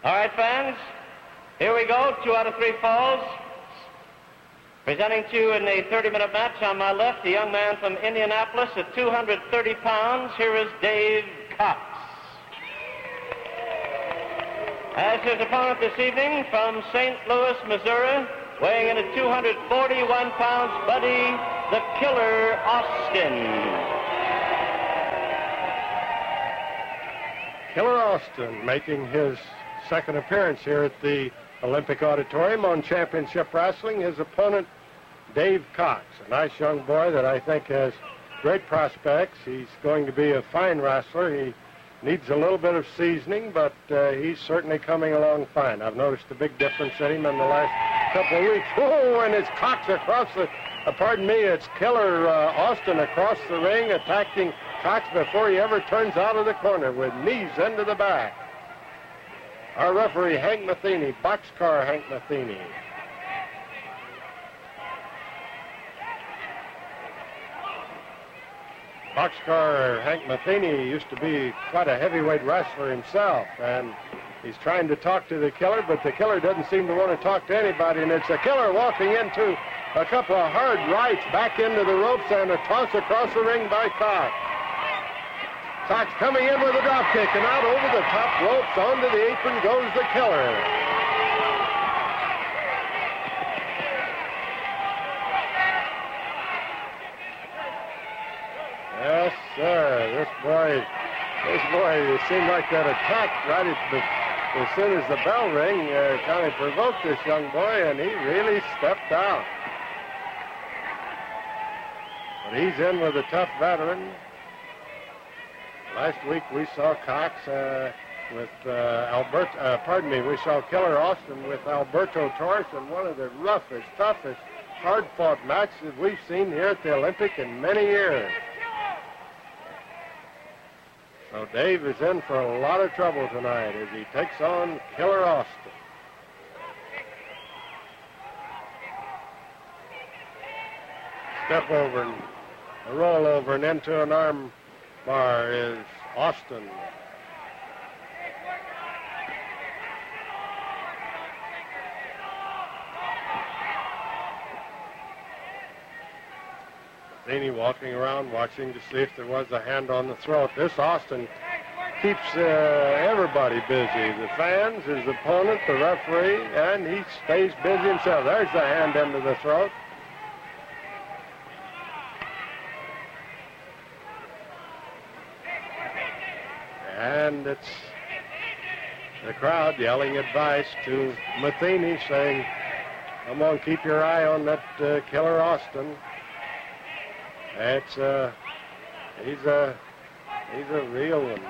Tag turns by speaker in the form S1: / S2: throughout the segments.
S1: All right, fans, here we go, 2 out of 3 falls. Presenting to you in the 30-minute match on my left, a young man from Indianapolis at 230 pounds. Here is Dave Cox. As his opponent this evening from St. Louis, Missouri, weighing in at 241 pounds, Buddy the Killer Austin.
S2: Killer Austin making his second appearance here at the Olympic Auditorium on Championship Wrestling. His opponent, Dave Cox, a nice young boy that I think has great prospects. He's going to be a fine wrestler. He needs a little bit of seasoning, but he's certainly coming along fine. I've noticed a big difference in him in the last couple of weeks. Whoa, and it's Cox across the, it's Killer Austin across the ring attacking Cox before he ever turns out of the corner with knees into the back. Our referee, Hank Matheny, boxcar Hank Matheny. Boxcar Hank Matheny used to be quite a heavyweight wrestler himself, and he's trying to talk to the Killer, but the Killer doesn't seem to want to talk to anybody, and it's the Killer walking into a couple of hard rights back into the ropes and a toss across the ring by Cox. Cox coming in with a drop kick, and out over the top ropes onto the apron goes the Killer. Yes, sir. This boy, it seemed like that attack right as soon as the bell rang kind of provoked this young boy, and he really stepped out. But he's in with a tough veteran. Last week we saw Cox we saw Killer Austin with Alberto Torres in one of the roughest, toughest, hard-fought matches we've seen here at the Olympic in many years. So Dave is in for a lot of trouble tonight as he takes on Killer Austin. Step over and a roll over and into an arm bar is Austin. Matheny walking around watching to see if there was a hand on the throat. This Austin keeps everybody busy. The fans, his opponent, the referee, and he stays busy himself. There's the hand into the throat. And it's the crowd yelling advice to Matheny, saying, come on, keep your eye on that Killer Austin. He's a real one.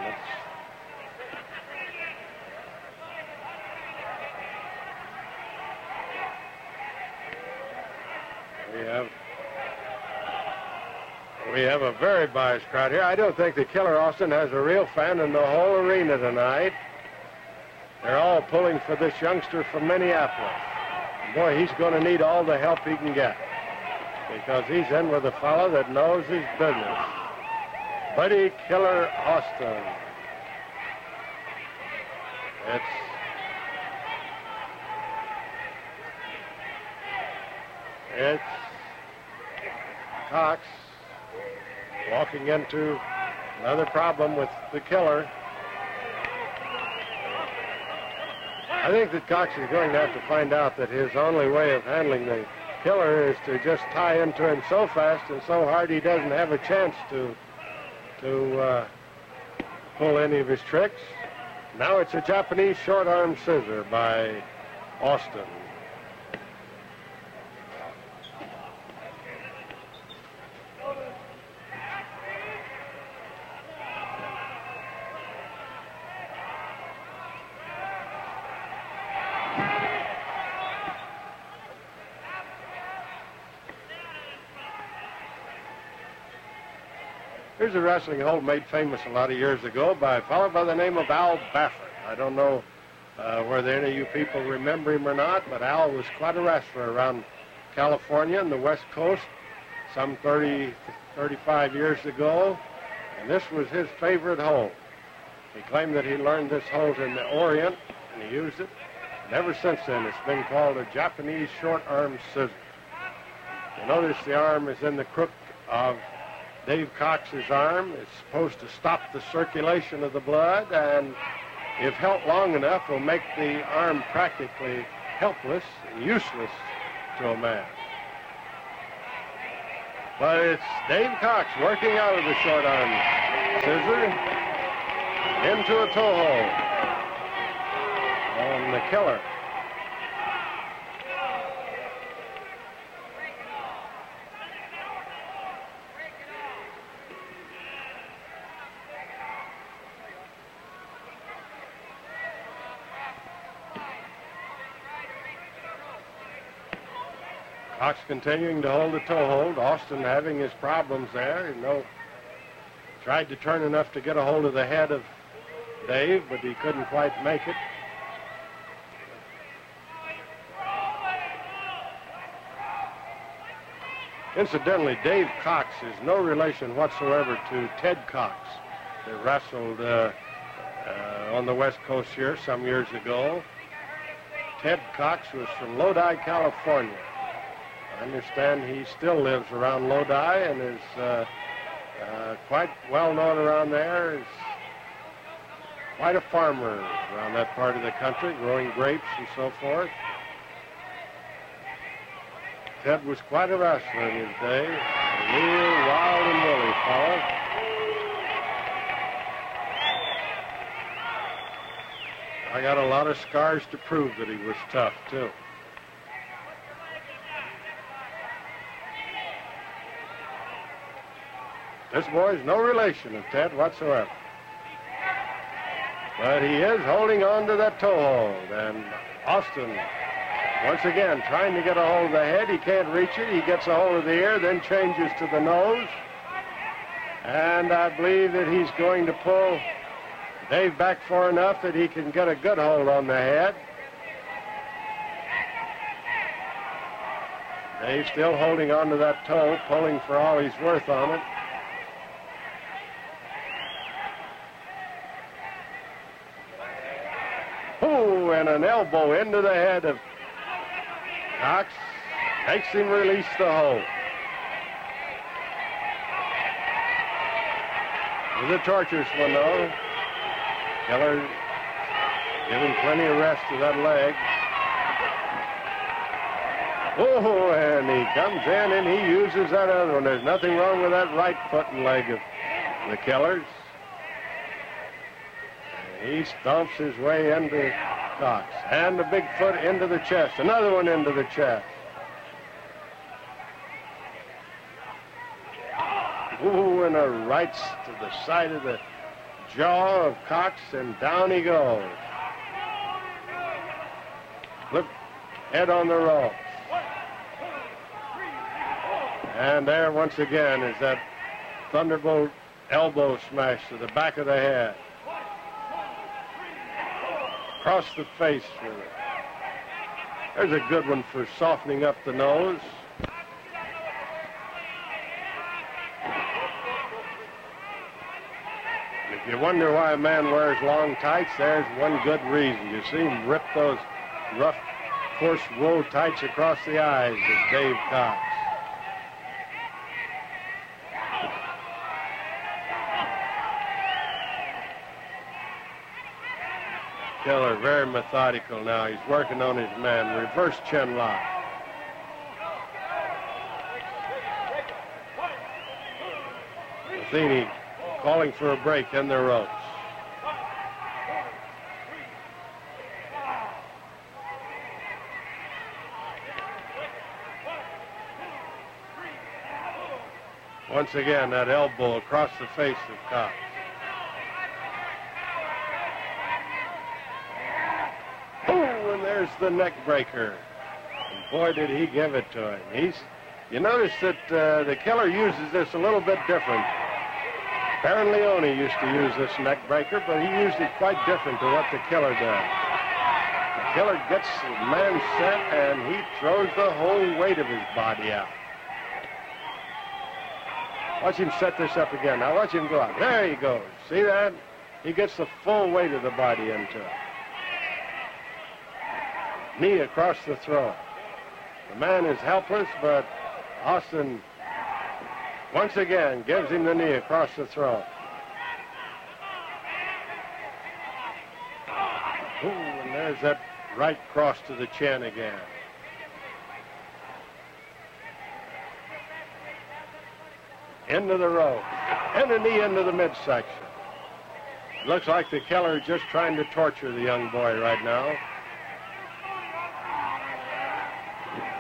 S2: We have a very biased crowd here. I don't think the Killer Austin has a real fan in the whole arena tonight. They're all pulling for this youngster from Minneapolis. Boy, he's going to need all the help he can get, because he's in with a fellow that knows his business. Buddy Killer Austin. It's Cox walking into another problem with the Killer. I think that Cox is going to have to find out that his only way of handling the Killer is to just tie into him so fast and so hard he doesn't have a chance to pull any of his tricks. Now it's a Japanese short arm scissor by Austin. Here's a wrestling hold made famous a lot of years ago by a fellow by the name of Al Baffert. I don't know whether any of you people remember him or not, but Al was quite a wrestler around California and the West Coast some 30, 35 years ago, and this was his favorite hold. He claimed that he learned this hold in the Orient and he used it. And ever since then, it's been called a Japanese short-arm scissors. You notice the arm is in the crook of Dave Cox's arm. It's supposed to stop the circulation of the blood, and if held long enough, will make the arm practically helpless and useless to a man. But it's Dave Cox working out of the short arm scissor into a toe hold on the Killer. Cox continuing to hold the toe hold. Austin having his problems there. Tried to turn enough to get a hold of the head of Dave, but he couldn't quite make it. Incidentally, Dave Cox is no relation whatsoever to Ted Cox. They wrestled on the West Coast here some years ago. Ted Cox was from Lodi, California. I understand he still lives around Lodi and is quite well known around there. Is quite a farmer around that part of the country, growing grapes and so forth. Ted was quite a wrestler in his day, a real wild and woolly fellow. I got a lot of scars to prove that he was tough, too. This boy's no relation of Ted whatsoever. But he is holding on to that toe hold. And Austin, once again, trying to get a hold of the head. He can't reach it. He gets a hold of the ear, then changes to the nose. And I believe that he's going to pull Dave back far enough that he can get a good hold on the head. Dave still holding on to that toe, pulling for all he's worth on it. Ooh, and an elbow into the head of Cox. Makes him release the hold. It was a torturous one, though. Killer giving plenty of rest to that leg. Oh, and he comes in and he uses that other one. There's nothing wrong with that right foot and leg of the Killer's. He stomps his way into Cox. And the big foot into the chest. Another one into the chest. Ooh, and a right to the side of the jaw of Cox, and down he goes. Flip head on the rope. And there once again is that thunderbolt elbow smash to the back of the head. Across the face with it. There's a good one for softening up the nose. If you wonder why a man wears long tights, there's one good reason. You see him rip those rough, coarse wool tights across the eyes of Dave Cox. Killer very methodical now. He's working on his man. Reverse chin lock. Matheny calling for a break in the ropes. Once again, that elbow across the face of Cox. Oh, and there's the neck breaker. And boy, did he give it to him. You notice that the Killer uses this a little bit different. Baron Leone used to use this neck breaker, but he used it quite different to what the Killer does. The Killer gets the man set, and he throws the whole weight of his body out. Watch him set this up again. Now watch him go out. There he goes. See that? He gets the full weight of the body into it. Knee across the throat. The man is helpless, but Austin once again gives him the knee across the throat. Ooh, and there's that right cross to the chin again. Into the rope. And a knee into the midsection. It looks like the Keller is just trying to torture the young boy right now.